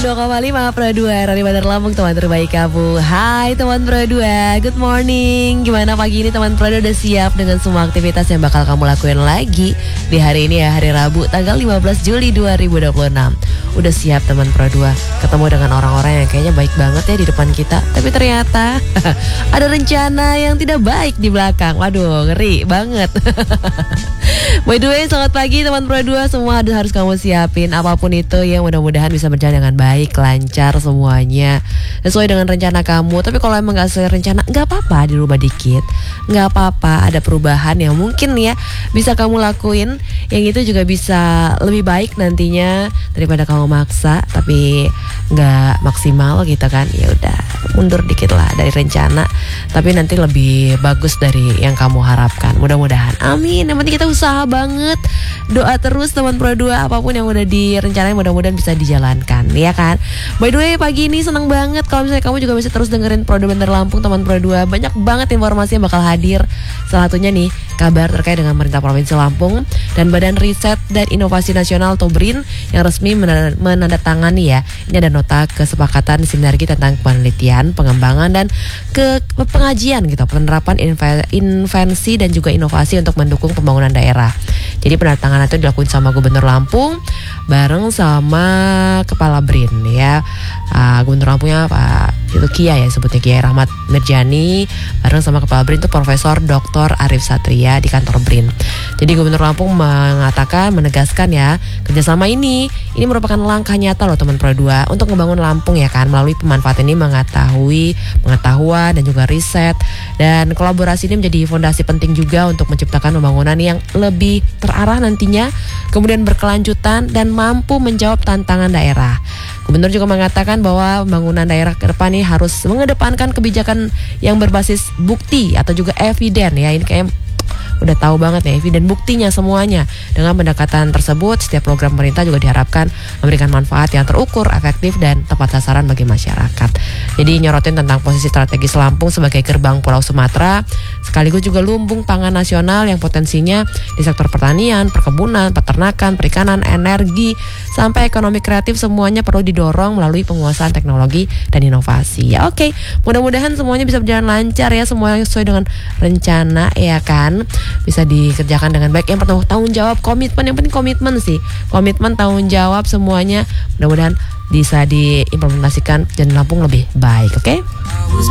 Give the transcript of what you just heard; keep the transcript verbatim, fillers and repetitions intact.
dua koma lima Pro dua Radio Bandar Lampung, teman terbaik kamu. Hai teman Pro dua, good morning. Gimana pagi ini teman Pro dua, udah siap dengan semua aktivitas yang bakal kamu lakuin lagi di hari ini ya, hari Rabu tanggal lima belas Juli dua ribu dua puluh enam. Udah siap teman Pro dua ketemu dengan orang-orang yang kayaknya baik banget ya di depan kita, tapi ternyata ada rencana yang tidak baik di belakang. Waduh, ngeri banget. By the way, selamat pagi teman Pro dua. Semua harus kamu siapin apapun itu yang mudah-mudahan bisa berjalan dengan baik, lancar semuanya, sesuai dengan rencana kamu. Tapi kalau emang gak sesuai rencana, gak apa-apa, dirubah dikit, gak apa-apa. Ada perubahan yang mungkin ya bisa kamu lakuin, yang itu juga bisa lebih baik nantinya daripada kamu maksa tapi gak maksimal gitu kan. Ya udah, mundur dikit lah dari rencana, tapi nanti lebih bagus dari yang kamu harapkan. Mudah-mudahan, amin. Yang penting kita usaha banget, doa terus teman Pro dua. Apapun yang udah direncanain mudah-mudahan bisa dijalankan, ya kan. By the way, pagi ini seneng banget kalau misalnya kamu juga bisa terus dengerin Pro dua Bandar Lampung teman Pro dua. Banyak banget informasi yang bakal hadir. Salah satunya nih, kabar terkait dengan pemerintah Provinsi Lampung dan Badan Riset dan Inovasi Nasional atau BRIN yang resmi menandatangani ya. Ini ada nota kesepakatan sinergi tentang penelitian, pengembangan dan ke pengajian gitu, penerapan invensi dan juga inovasi untuk mendukung pembangunan daerah. Jadi penandatanganan itu dilakukan sama Gubernur Lampung bareng sama Kepala BRIN ya. Uh, Gubernur Lampungnya Pak itu Kia ya, sebutnya Kiai Rahmat Mirjani, bareng sama Kepala BRIN itu Profesor Doktor Arif Satria di kantor BRIN. Jadi Gubernur Lampung mengatakan, menegaskan ya, kerjasama ini ini merupakan langkah nyata loh teman Pro dua untuk membangun Lampung ya kan, melalui pemanfaatan ini mengetahui pengetahuan dan juga riset, dan kolaborasi ini menjadi fondasi penting juga untuk menciptakan pembangunan yang lebih terarah nantinya, kemudian berkelanjutan dan mampu menjawab tantangan daerah. Gubernur juga mengatakan bahwa pembangunan daerah ke depan ini harus mengedepankan kebijakan yang berbasis bukti atau juga eviden ya. Ini kayak udah tahu banget ya, eviden buktinya semuanya. Dengan pendekatan tersebut, setiap program pemerintah juga diharapkan memberikan manfaat yang terukur, efektif dan tepat sasaran bagi masyarakat. Jadi nyorotin tentang posisi strategis Lampung sebagai gerbang Pulau Sumatera, sekaligus juga lumbung pangan nasional yang potensinya di sektor pertanian, perkebunan, peternakan, perikanan, energi, sampai ekonomi kreatif, semuanya perlu didorong melalui penguasaan teknologi dan inovasi. Ya oke, okay. Mudah-mudahan semuanya bisa berjalan lancar ya, semua yang sesuai dengan rencana ya kan, bisa dikerjakan dengan baik. Yang pertama tanggung jawab, komitmen, yang penting komitmen sih, komitmen, tanggung jawab semuanya mudah-mudahan bisa diimplementasikan dan Lampung lebih baik. Oke okay?